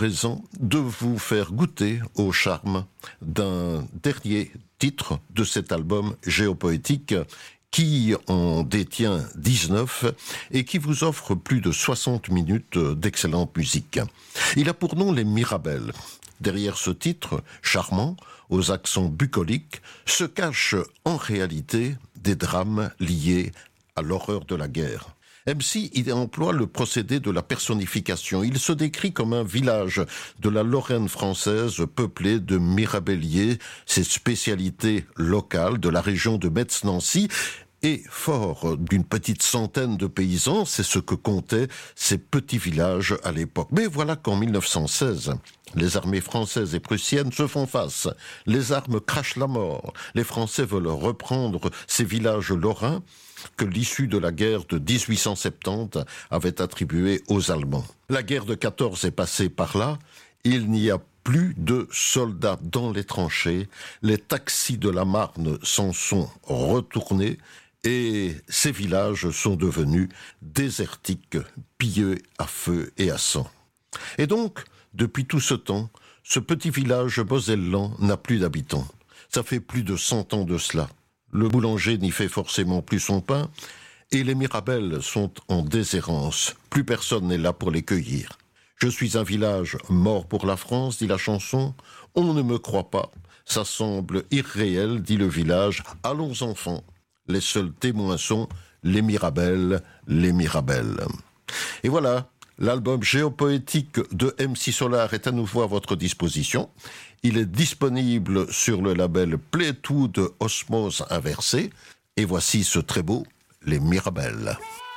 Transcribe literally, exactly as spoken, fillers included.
présent de vous faire goûter au charme d'un dernier titre de cet album géopoétique qui en détient dix-neuf et qui vous offre plus de soixante minutes d'excellente musique. Il a pour nom les Mirabelles. Derrière ce titre, charmant, aux accents bucoliques, se cachent en réalité des drames liés à l'horreur de la guerre. M C il emploie le procédé de la personnification. Il se décrit comme un village de la Lorraine française peuplé de mirabelliers, ses spécialités locales de la région de Metz-Nancy, et fort d'une petite centaine de paysans, c'est ce que comptaient ces petits villages à l'époque. Mais voilà qu'en mille neuf cent seize, les armées françaises et prussiennes se font face. Les armes crachent la mort. Les Français veulent reprendre ces villages lorrains que l'issue de la guerre de dix-huit cent soixante-dix avait attribués aux Allemands. La guerre de quatorze est passée par là. Il n'y a plus de soldats dans les tranchées. Les taxis de la Marne s'en sont retournés. Et ces villages sont devenus désertiques, pillés à feu et à sang. Et donc, depuis tout ce temps, ce petit village mosellan n'a plus d'habitants. Ça fait plus de cent ans de cela. Le boulanger n'y fait forcément plus son pain, et les Mirabelles sont en déshérence. Plus personne n'est là pour les cueillir. Je suis un village mort pour la France, dit la chanson. On ne me croit pas. Ça semble irréel, dit le village. Allons enfants. Les seuls témoins sont les Mirabelles, les Mirabelles. Et voilà, l'album géopoétique de M C Solar est à nouveau à votre disposition. Il est disponible sur le label Plétude Osmose Inversée. Et voici ce très beau, les Mirabelles.